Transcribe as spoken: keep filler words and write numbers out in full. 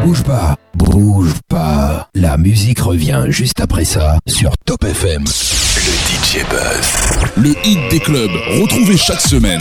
Bouge pas, bouge pas. La musique revient juste après ça sur Top F M. Le D J Buzz. Le hit des clubs, retrouvé chaque semaine.